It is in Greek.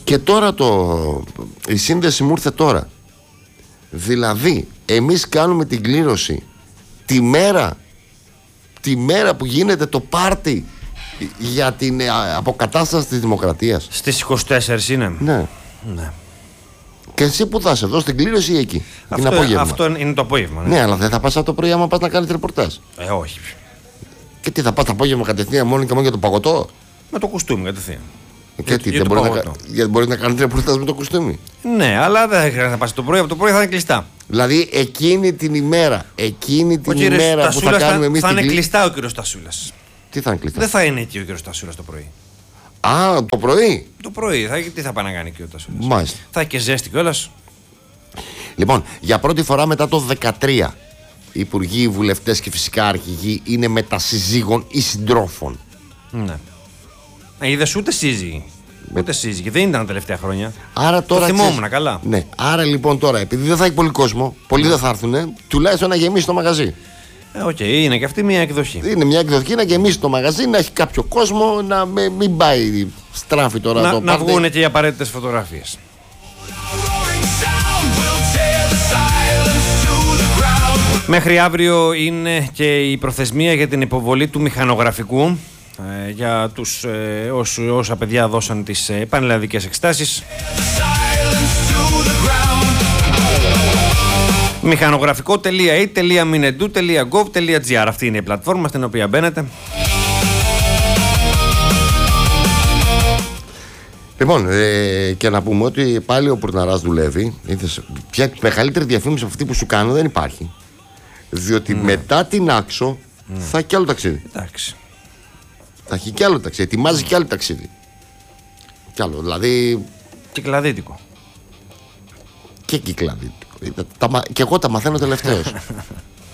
Και τώρα η σύνδεση μου ήρθε τώρα. Δηλαδή, εμείς κάνουμε την κλήρωση τη μέρα που γίνεται το πάρτι για την αποκατάσταση της δημοκρατίας. Στις 24 είναι. Ναι. Και εσύ που θα είσαι εδώ στην κλήρωση ή εκεί? Αυτό είναι το απόγευμα. Ναι, αλλά δεν θα πας από το πρωί άμα πας να κάνεις ρεπορτάζ? Όχι. Και τι θα πας το απόγευμα κατευθείαν μόνο και μόνο για το παγωτό? Με το κουστούμι κατευθείαν. Και τι, δεν μπορεί να κάνει ρεπορτάζ με το κουστούμι? Ναι, αλλά δεν χρειάζεται να πας το πρωί. Από το πρωί θα είναι κλειστά. Δηλαδή εκείνη την ημέρα που θα κάνουμε εμείς. Θα είναι κλειστά ο κύριος Στασούλας. Τι θα είναι κλειστά? Δεν θα είναι εκεί ο κύριος Στασούλας το πρωί. Α, το πρωί. Το πρωί. Τι θα πάει να κάνει ο κύριος Στασούλας? Μάλιστα. Θα έχει και ζέστη κιόλας. Λοιπόν, για πρώτη φορά μετά το 2013, οι υπουργοί, οι βουλευτές και φυσικά αρχηγοί είναι μετασυζύγων ή συντρόφων. Ναι. Είδες ούτε σύζυγοι. Ούτε σύζυγοι. Δεν ήταν τα τελευταία χρόνια. Άρα τώρα. Το θυμόμουν καλά. Ναι. Άρα λοιπόν τώρα, επειδή δεν θα έχει πολύ κόσμο, πολλοί δεν θα έρθουν, τουλάχιστον να γεμίσει το μαγαζί. Οκ, είναι και αυτή μια εκδοχή. Είναι μια εκδοχή να γεμίσει το μαγαζί, να έχει κάποιο κόσμο, να μην πάει στράφη τώρα να βγουν και οι απαραίτητες φωτογραφίες. Μέχρι αύριο είναι και η προθεσμία για την υποβολή του μηχανογραφικού για όσα παιδιά δώσαν τις πανελλαδικές εξετάσεις. Μηχανογραφικό.e.minedu.gov.gr. Αυτή είναι η πλατφόρμα στην οποία μπαίνετε. Λοιπόν, και να πούμε ότι πάλι ο Πουρναράς δουλεύει. Πια μεγαλύτερη διαφήμιση από αυτή που σου κάνω δεν υπάρχει. Διότι μετά την Άξο θα έχει κι άλλο ταξίδι. Εντάξει. Θα έχει κι άλλο ταξίδι. Ετοιμάζει κι άλλο ταξίδι. Κι άλλο, δηλαδή. Κυκλαδίτικο. Και κυκλαδίτικο. Και εγώ τα μαθαίνω τελευταίως.